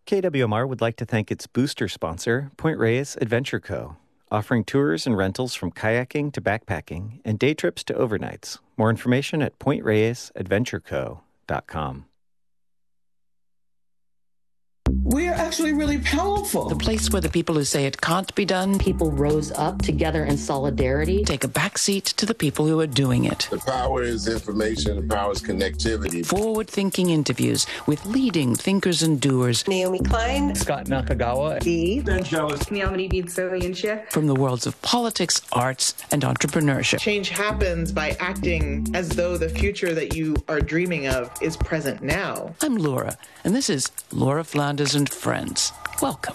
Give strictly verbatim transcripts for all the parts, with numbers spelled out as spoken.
K W M R would like to thank its booster sponsor, Point Reyes Adventure Co., offering tours and rentals from kayaking to backpacking and day trips to overnights. More information at point reyes adventure co dot com. We're actually really powerful. The place where the people who say it can't be done, people rose up together in solidarity, take a backseat to the people who are doing it. The power is information, the power is connectivity. Forward-thinking interviews with leading thinkers and doers. Naomi Klein, Scott Nakagawa, Dee, Ben Jealous, from the worlds of politics, arts, and entrepreneurship. Change happens by acting as though the future that you are dreaming of is present now. I'm Laura, and this is Laura Flanders and Friends. Welcome.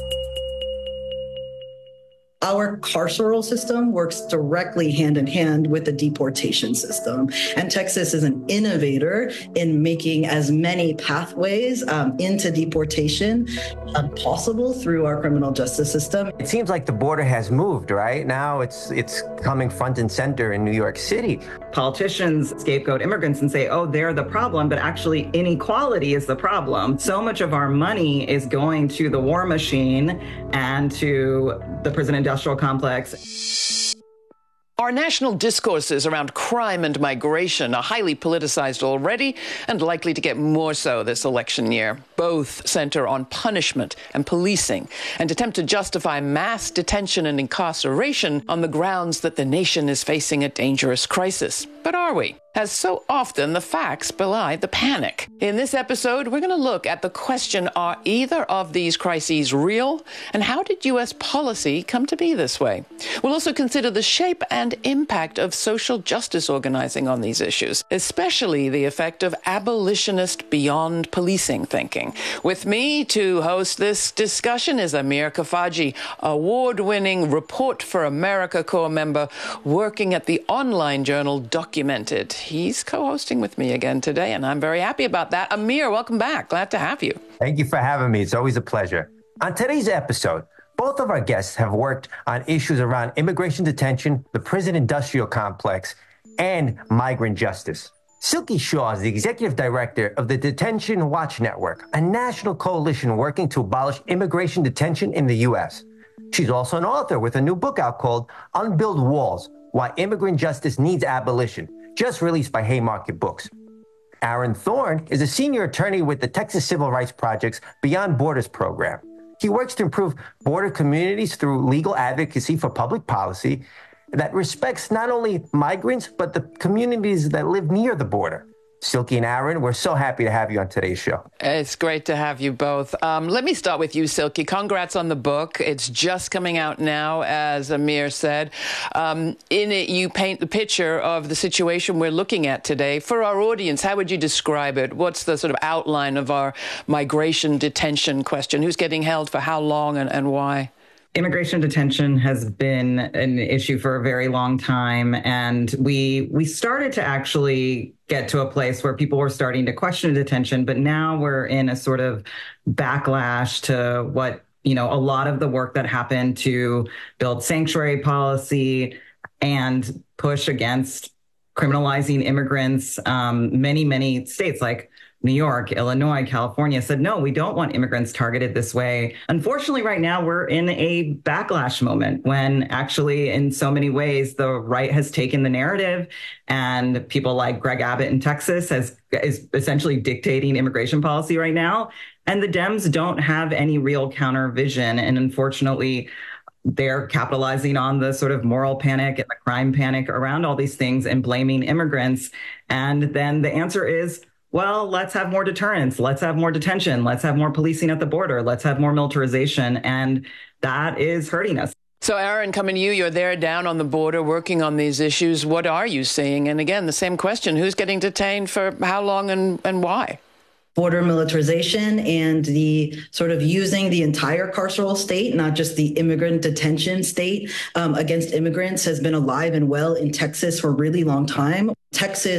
Our carceral system works directly hand in hand with the deportation system. And Texas is an innovator in making as many pathways um, into deportation uh, possible through our criminal justice system. It seems like the border has moved, right? Now it's it's coming front and center in New York City. Politicians scapegoat immigrants and say, oh, they're the problem, but actually inequality is the problem. So much of our money is going to the war machine and to the prison industrial complex. Our national discourses around crime and migration are highly politicized already and likely to get more so this election year. Both center on punishment and policing and attempt to justify mass detention and incarceration on the grounds that the nation is facing a dangerous crisis. But are we? As so often, the facts belie the panic. In this episode, we're going to look at the question, are either of these crises real? And how did U S policy come to be this way? We'll also consider the shape and impact of social justice organizing on these issues, especially the effect of abolitionist beyond policing thinking. With me to host this discussion is Amir Kafaji, award-winning Report for America Corps member working at the online journal Documented. He's co-hosting with me again today, and I'm very happy about that. Amir, welcome back. Glad to have you. Thank you for having me. It's always a pleasure. On today's episode, both of our guests have worked on issues around immigration detention, the prison industrial complex, and migrant justice. Silky Shaw is the executive director of the Detention Watch Network, a national coalition working to abolish immigration detention in the U S. She's also an author with a new book out called Unbuild Walls, Why Immigrant Justice Needs Abolition, just released by Haymarket Books. Aaron Thorne is a senior attorney with the Texas Civil Rights Project's Beyond Borders program. He works to improve border communities through legal advocacy for public policy that respects not only migrants, but the communities that live near the border. Silky and Aaron, we're so happy to have you on today's show. It's great to have you both. Um, let me start with you, Silky. Congrats on the book. It's just coming out now, as Amir said. Um, in it, you paint the picture of the situation we're looking at today. For our audience, how would you describe it? What's the sort of outline of our migration detention question? Who's getting held for how long and, and why? Immigration detention has been an issue for a very long time, and we we started to actually get to a place where people were starting to question detention, but now we're in a sort of backlash to what, you know, a lot of the work that happened to build sanctuary policy and push against criminalizing immigrants. Um, many, many states like New York, Illinois, California said, no, we don't want immigrants targeted this way. Unfortunately, right now, we're in a backlash moment when actually, in so many ways, the right has taken the narrative, and people like Greg Abbott in Texas has is essentially dictating immigration policy right now. And the Dems don't have any real counter vision. And unfortunately, they're capitalizing on the sort of moral panic and the crime panic around all these things and blaming immigrants. And then the answer is, well, let's have more deterrence. Let's have more detention. Let's have more policing at the border. Let's have more militarization. And that is hurting us. So, Aaron, coming to you, you're there down on the border working on these issues. What are you seeing? And again, the same question, who's getting detained for how long and, and why? Border militarization and the sort of using the entire carceral state, not just the immigrant detention state, um, against immigrants has been alive and well in Texas for a really long time. Texas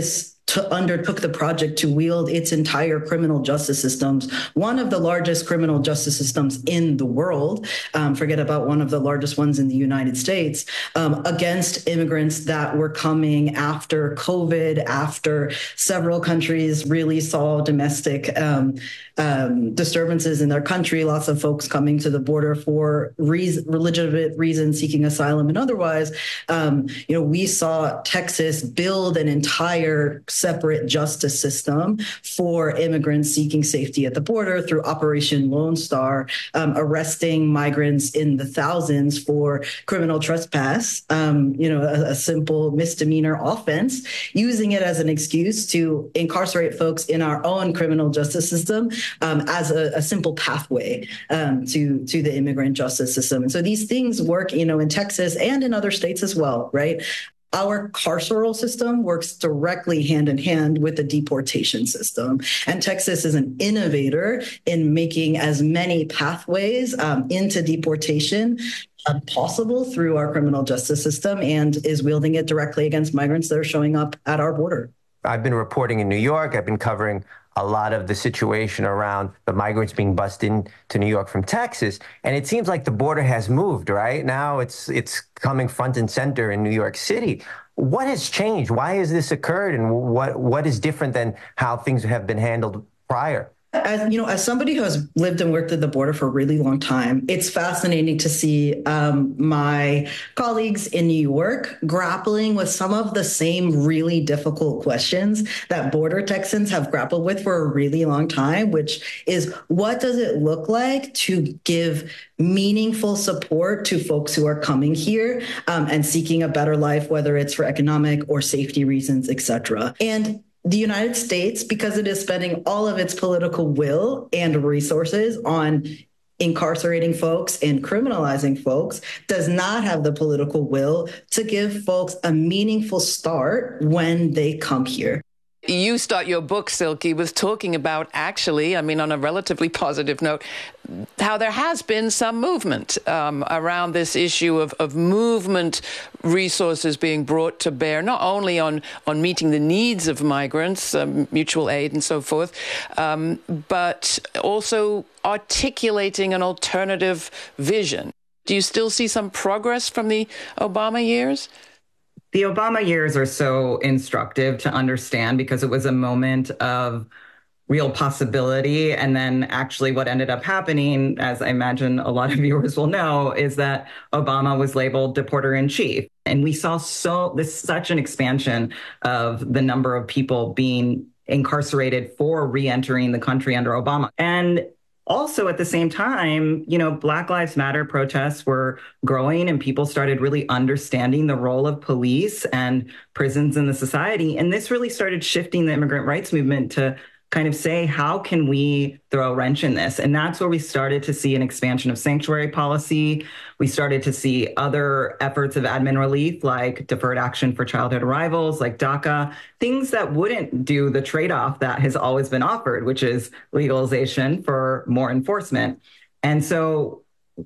to undertook the project to wield its entire criminal justice systems, one of the largest criminal justice systems in the world, um, forget about one of the largest ones in the United States, um, against immigrants that were coming after COVID, after several countries really saw domestic um, um, disturbances in their country, lots of folks coming to the border for reason, legitimate reasons, seeking asylum and otherwise. Um, you know, we saw Texas build an entire separate justice system for immigrants seeking safety at the border through Operation Lone Star, um, arresting migrants in the thousands for criminal trespass, um, you know, a, a simple misdemeanor offense, using it as an excuse to incarcerate folks in our own criminal justice system um, as a, a simple pathway um, to, to the immigrant justice system. And so these things work, you know, in Texas and in other states as well, right? Our carceral system works directly hand in hand with the deportation system. And Texas is an innovator in making as many pathways um, into deportation uh, possible through our criminal justice system, and is wielding it directly against migrants that are showing up at our border. I've been reporting in New York. I've been covering a lot of the situation around the migrants being bussed into New York from Texas. And it seems like the border has moved, right? Now it's it's coming front and center in New York City. What has changed? Why has this occurred? And what what is different than how things have been handled prior? As you know, as somebody who has lived and worked at the border for a really long time, it's fascinating to see um, my colleagues in New York grappling with some of the same really difficult questions that border Texans have grappled with for a really long time, which is, what does it look like to give meaningful support to folks who are coming here um, and seeking a better life, whether it's for economic or safety reasons, et cetera. And the United States, because it is spending all of its political will and resources on incarcerating folks and criminalizing folks, does not have the political will to give folks a meaningful start when they come here. You start your book, Silke, with talking about, actually, I mean, on a relatively positive note, how there has been some movement um, around this issue of, of movement resources being brought to bear, not only on, on meeting the needs of migrants, um, mutual aid and so forth, um, but also articulating an alternative vision. Do you still see some progress from the Obama years? The Obama years are so instructive to understand, because it was a moment of real possibility. And then actually what ended up happening, as I imagine a lot of viewers will know, is that Obama was labeled deporter in chief. And we saw so this such an expansion of the number of people being incarcerated for re-entering the country under Obama. And also, at the same time, you know, Black Lives Matter protests were growing, and people started really understanding the role of police and prisons in the society. And this really started shifting the immigrant rights movement to kind of say, how can we throw a wrench in this? And that's where we started to see an expansion of sanctuary policy. We started to see other efforts of admin relief, like deferred action for childhood arrivals, like DACA, things that wouldn't do the trade-off that has always been offered, which is legalization for more enforcement. And so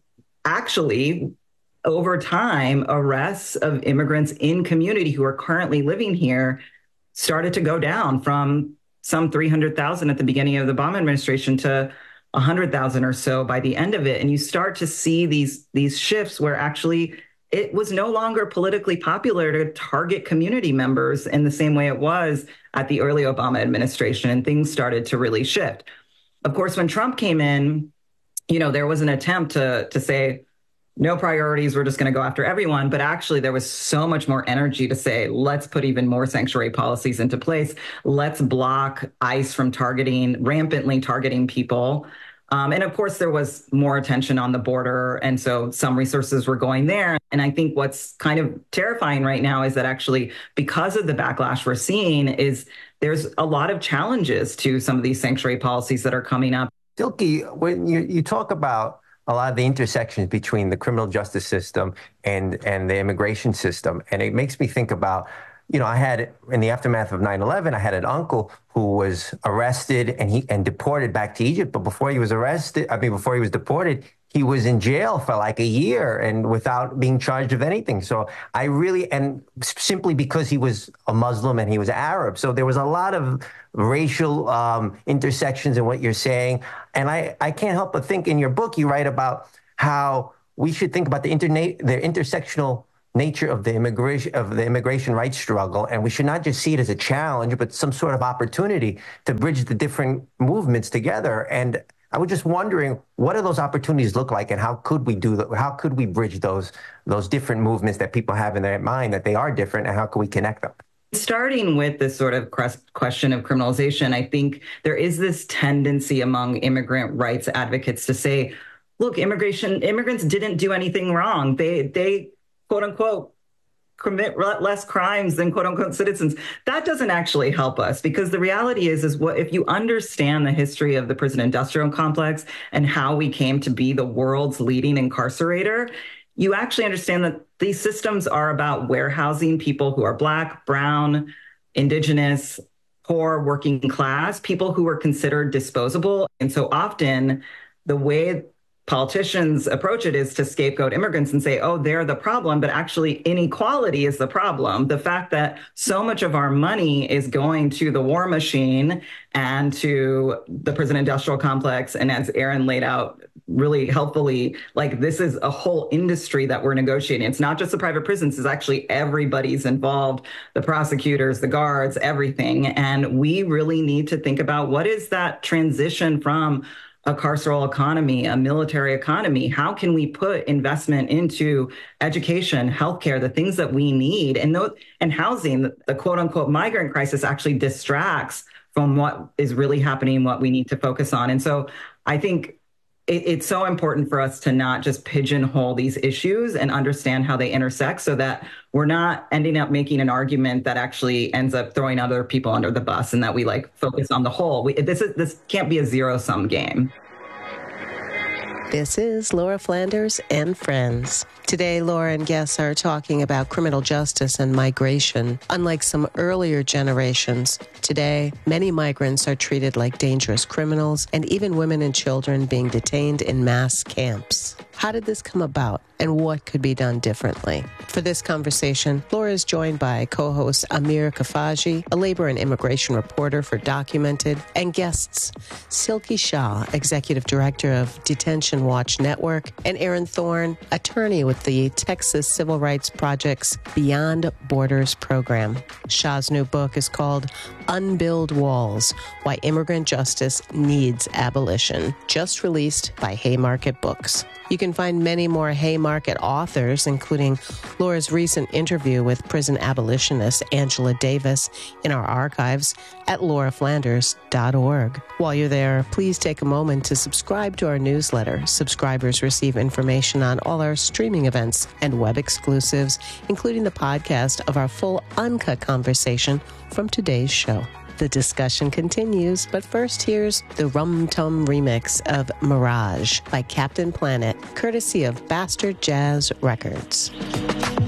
actually, over time, arrests of immigrants in community who are currently living here started to go down from some three hundred thousand at the beginning of the Obama administration to one hundred thousand or so by the end of it. And you start to see these, these shifts where actually it was no longer politically popular to target community members in the same way it was at the early Obama administration, and things started to really shift. Of course, when Trump came in, you know, there was an attempt to, to say, no priorities, we're just going to go after everyone. But actually, there was so much more energy to say, let's put even more sanctuary policies into place. Let's block ICE from targeting, rampantly targeting people. Um, and of course, there was more attention on the border. And so some resources were going there. And I think what's kind of terrifying right now is that actually, because of the backlash we're seeing, is there's a lot of challenges to some of these sanctuary policies that are coming up. Silke, when you, you talk about a lot of the intersections between the criminal justice system and, and the immigration system. And it makes me think about, you know, I had, in the aftermath of nine eleven, I had an uncle who was arrested and he and deported back to Egypt. But before he was arrested, I mean, before he was deported, he was in jail for like a year and without being charged with anything. So I really, and simply because he was a Muslim and he was Arab. So there was a lot of racial um, intersections in what you're saying. And I, I can't help but think in your book, you write about how we should think about the interna- the intersectional nature of the immigration of the immigration rights struggle, and we should not just see it as a challenge, but some sort of opportunity to bridge the different movements together. And I was just wondering, what do those opportunities look like, and how could we do that? How could we bridge those those different movements that people have in their mind that they are different, and how can we connect them? Starting with this sort of question of criminalization, I think there is this tendency among immigrant rights advocates to say, look, immigration immigrants didn't do anything wrong. They they quote unquote commit less crimes than quote unquote citizens. That doesn't actually help us, because the reality is, is what if you understand the history of the prison industrial complex and how we came to be the world's leading incarcerator, you actually understand that these systems are about warehousing people who are Black, brown, indigenous, poor, working class, people who are considered disposable. And so often the way politicians approach it is to scapegoat immigrants and say, oh, they're the problem, but actually inequality is the problem. The fact that so much of our money is going to the war machine and to the prison industrial complex, and as Aaron laid out really helpfully, like this is a whole industry that we're negotiating. It's not just the private prisons, it's actually everybody's involved, the prosecutors, the guards, everything. And we really need to think about what is that transition from a carceral economy, a military economy. How can we put investment into education, healthcare, the things that we need, and those, and housing? The, the quote unquote migrant crisis actually distracts from what is really happening, what we need to focus on. And so I think it, it's so important for us to not just pigeonhole these issues and understand how they intersect, so that we're not ending up making an argument that actually ends up throwing other people under the bus, and that we like focus on the whole. We, this is this can't be a zero-sum game. This is Laura Flanders and Friends. Today, Laura and guests are talking about criminal justice and migration. Unlike some earlier generations, today, many migrants are treated like dangerous criminals, and even women and children being detained in mass camps. How did this come about, and what could be done differently? For this conversation, Laura is joined by co-host Amir Kafaji, a labor and immigration reporter for Documented, and guests Silky Shah, executive director of Detention Watch Network, and Aaron Thorne, attorney with the Texas Civil Rights Project's Beyond Borders program. Shah's new book is called Unbuild Walls: Why Immigrant Justice Needs Abolition, just released by Haymarket Books. You can find many more Haymarket authors, including Laura's recent interview with prison abolitionist Angela Davis, in our archives at laura flanders dot org. While you're there, please take a moment to subscribe to our newsletter. Subscribers receive information on all our streaming events and web exclusives, including the podcast of our full uncut conversation from today's show. The discussion continues, but first here's the Rum Tum remix of Mirage by Captain Planet, courtesy of Bastard Jazz Records.